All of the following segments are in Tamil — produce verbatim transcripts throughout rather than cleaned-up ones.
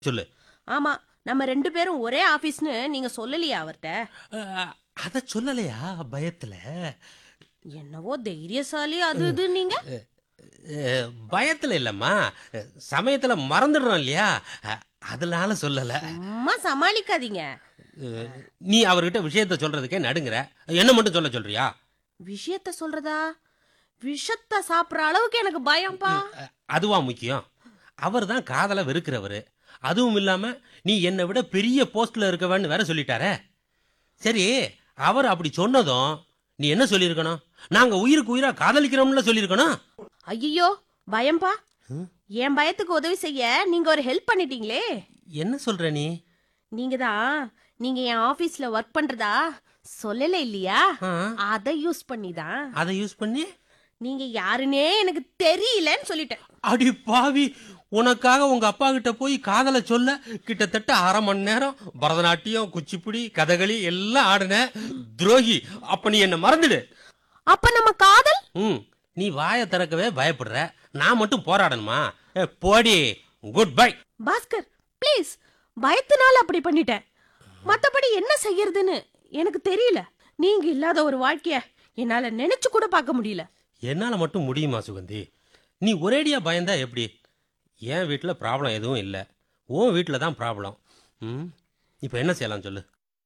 சொல்லு. ஆமா, நம்ம ரெண்டு பேரும் ஒரே ஆபீஸ்னு நீங்க சொல்லலையா அவர்ட்ட? அஹ், அத சொல்லலையா பயத்துல? என்னவோ தைரியசாலி அது இது நீங்க. அஹ், பயத்துல இல்லம்மா, அஹ், சமயத்துல மறந்துடுறோம் இல்லையா, அஹ், அதனால சொல்லல. சும்மா சமாளிக்காதீங்க. அஹ், நீ அவர்கிட்ட விஷயத்த சொல்றதுக்கே நடுங்குற, என்ன மட்டும் சொல்ல சொல்றியா? விஷயத்த சொல்றதா? விஷத்தை சாப்பிடுற அளவுக்கு எனக்கு பயம்பா. அஹ், அதுவா முக்கியம்? அவர் தான் காதலை வெறுக்கிறவரு. அதுவும் இல்லாம நீ என்னை விட பெரிய போஸ்ட்ல இருக்கவன்னு வேற சொல்லிட்டாரே. சரி, அவர் அப்படி சொன்னதும் நீ என்ன சொல்லியிருக்கணும்? நாங்க உயிருக்கு உயிரா காதலிக்கிறோம்ல சொல்லியிருக்கணும். ஐயோ, பயம்பா. என் பயத்துக்கு உதவி செய்ய நீங்க ஒரு ஹெல்ப் பண்ணிட்டீங்களே. என்ன சொல்ற நீ? நீங்க தான் நீங்க என் ஆபீஸ்ல ஒர்க் பண்றதா சொல்லல இல்லையா? ஆ, அதை யூஸ் பண்ணி தான் அதை யூஸ் பண்ணி? நீங்க யாருன்னே எனக்கு தெரியலன்னு சொல்லிட்டேன். அடி பாவி, உனக்காக உங்க அப்பா கிட்ட போய் காதலை சொல்ல கிட்டத்தட்ட அரை மணி நேரம் பரதநாட்டியம், குச்சிப்புடி, கதகளி எல்லாம் ஆடுன துரோகி. அப்ப நீ என்ன மறந்துடு. அப்ப நம்ம காதல்? ம், நீ வாயை திறக்கவே பயப்படுற, நான் மட்டும் போராடணுமா? ஏ, போடி. Good bye. பாஸ்கர், ப்ளீஸ். பயத்தினால அப்படி பண்ணிட்டேன். மத்தபடி என்ன செய்யறதுன்னு எனக்கு தெரியல. நீங்க இல்லாத ஒரு வாழ்க்கைய என்னால நினைச்சு கூட பார்க்க முடியல. என்னால மட்டும் முடியுமா சுகந்தி? நீ ஒரேடியா பயந்தா எப்படி? என் வீட்டில் ப்ராப்ளம் எதுவும் இல்லை, உன் வீட்டில் தான் ப்ராப்ளம். ம், இப்போ என்ன செய்யலாம் சொல்லு?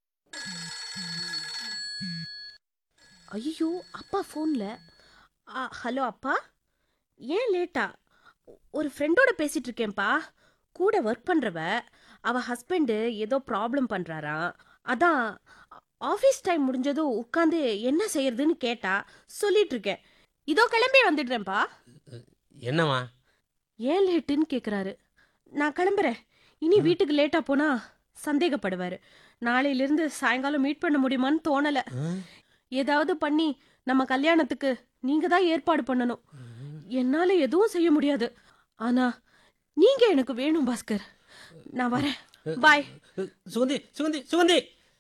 ஐயோ, அப்பா போன்ல. ஹலோ அப்பா, ஏன் லேட்டா? ஒரு ஃப்ரெண்டோட பேசிட்டு இருக்கேன்ப்பா. கூட ஒர்க் பண்றவ, அவ ஹஸ்பண்ட் ஏதோ ப்ராப்ளம் பண்றாராம். அதான் ஆபீஸ் டைம் முடிஞ்சதும் உட்காந்து என்ன செய்யறதுன்னு கேட்டா சொல்லிட்டு இருக்கேன். இதோ கிளம்பி வந்துடுறேன்ப்பா. என்னவா? ஏன் லேட்டுன்னு கேக்குறாரு. நான் கிளம்புறேன். இனி வீட்டுக்கு லேட்டா போனா சந்தேகப்படுவாரு. நாளையிலிருந்து சாயங்காலம் மீட் பண்ண முடியுமான்னு தோணல. ஏதாவது பண்ணி நம்ம கல்யாணத்துக்கு நீங்க தான் ஏற்பாடு பண்ணணும். என்னால எதுவும் செய்ய முடியாது. ஆனா நீங்க எனக்கு வேணும் பாஸ்கர். நான் வரேன். பாய். சுகந்தி, சுகந்தி, சுகந்தி.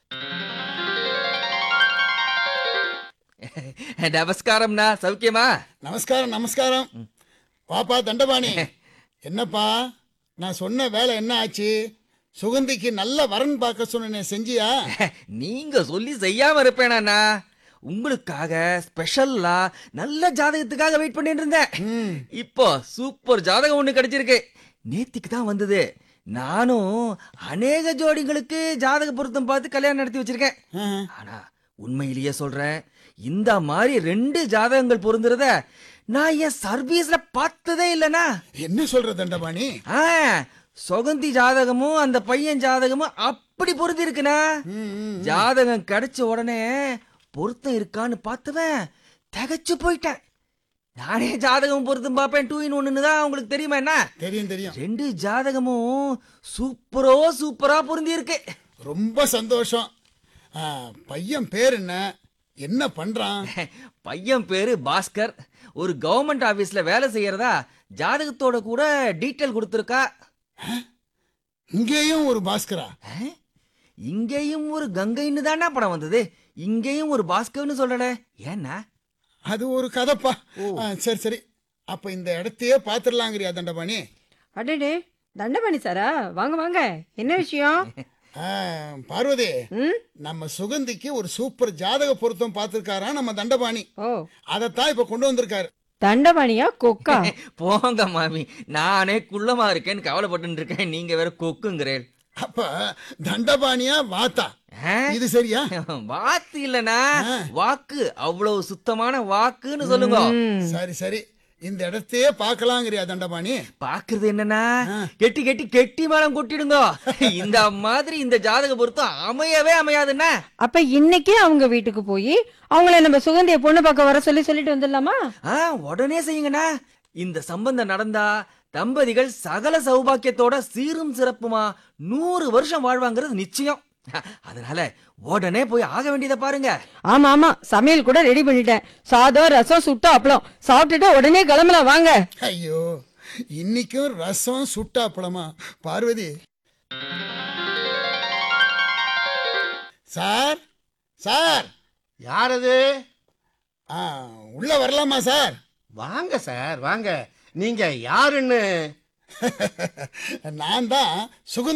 நமஸ்காரம்ண்ணா, சௌக்கியமா? நமஸ்காரம் நமஸ்காரம். பாப்பா தண்டபாணி, என்னப்பா நான் சொன்ன வேலை என்ன ஆச்சு? சுகந்திக்கு நல்ல வரன் பார்க்க சொன்னேன், செஞ்சியா? நீங்க சொல்லி செய்யாம இருப்பேனா? உங்களுக்காக ஸ்பெஷல்லா நல்ல ஜாதகத்துக்காக வெயிட் பண்ணிட்டு இருந்தேன். இப்போ சூப்பர் ஜாதகம் ஒண்ணு கிடைச்சிருக்கு. நேத்திக்கு தான் வந்தது. நானும் அநேக ஜோடிகளுக்கு ஜாதக பொருத்தம் பார்த்து கல்யாணம் நடத்தி வச்சிருக்கேன். ஆனா உண்மையிலேயே சொல்றேன், இந்த மாதிரி ரெண்டு ஜாதகங்கள் பொருந்துறத நான் என் சர்வீஸ்ல பார்த்ததே இல்லனா. என்ன சொல்ற தண்டபாணி? ஆ, சுகந்தி ஜாதகமும் அந்த பையன் ஜாதகமும் அப்படி பொருந்தி இருக்குனா. ஜாதகம் கிடைச்ச உடனே பொருத்தம் இருக்கான்னு பார்த்தவன் திகச்சு போயிட்டேன். நானே ஜாதகம் பொருத்தம் பார்ப்பேன், டூ இன் ஒன்னு தான். உங்களுக்கு தெரியுமா? என்ன தெரியும் தெரியும். ரெண்டு ஜாதகமும் சூப்பரோ சூப்பரா பொருந்தி இருக்கு. ரொம்ப சந்தோஷம். ஆ, பையன் பேர் என்ன? என்ன பண்றான்? பையன் பேரு பாஸ்கர். ஒரு கவர்மெண்ட் ஆபீஸ்ல வேலை செய்யறதா ஜாதகத்தோட கூட டீட்டெயில் கொடுத்துருக்கா. இங்கேயும் ஒரு பாஸ்கரா? இங்கேயும் ஒரு கங்கைன்னு தானே படம் வந்தது, இங்கேயும் ஒரு பாஸ்கர்னு சொல்லல. ஏன்னா அது ஒரு கதைப்பா. ஆ, சரி சரி. அப்ப இந்த இடத்தையே பாத்துடலாங்கிறியா தண்டபாணி? அடடே, தண்டபாணி சாரா, வாங்க வாங்க. என்ன விஷயம்? ஆ, பார்வதி, ம்? நம்ம சுகந்திக்கு ஒரு சூப்பர் ஜாதக பொருத்தம் பார்த்திருக்காரா நம்ம தண்டபாணி. ஓ, அதத்தான் இப்ப கொண்டு வந்திருக்காரு. தண்டபாணியா கொக்கா? போங்க மாமி, நானே குள்ளமா இருக்கேன்னு கவலைப்பட்டு இருக்கேன், நீங்க வேற கொக்குங்கிறேன். அப்ப தண்டபாணியா வாத்தா? இது சரியா? வாத்து இல்லனா வாக்கு. அவ்வளவு சுத்தமான வாக்குன்னு சொல்லுங்க. சரி சரி. இந்த இடத்தையே பார்க்கலாங்கிறியா தண்டபாணி? பாக்குறது என்னன்னா, கெட்டி கெட்டி கெட்டி மேளம் கொட்டிடுங்க. இந்த மாதிரி இந்த ஜாதக பொருத்தம் அமையவே அமையாதுன்னா. அப்ப இன்னைக்கே அவங்க வீட்டுக்கு போய் அவங்கள நம்ம சுகந்திய பொண்ணு பார்க்க வர சொல்லி சொல்லிட்டு வந்துடலாமா? ஆ, உடனே செய்யுங்கண்ணா. இந்த சம்பந்தம் நடந்தா தம்பதிகள் சகல சௌபாக்கியத்தோட சீரும் சிறப்புமா நூறு வருஷம் வாழ்வாங்கிறது நிச்சயம். அதனால உடனே போய் ஆக வேண்டியதை பாருங்க. ஆமா ஆமா, சமையல் கூட ரெடி பண்ணிட்டேன். சாதம், ரசம், சுட்ட அப்பளம் சாப்பிட்டுட்டு உடனே கிளம்பலாம் வாங்க. ஐயோ, இன்னைக்கும் ரசம் சுட்டா பழமா? Parvati sir, sir. யார் அது? ஆ, உள்ள வரலாமா சார்? வாங்க சார், வாங்க. நீங்க யாருன்னு நான் தான் சுகந்தி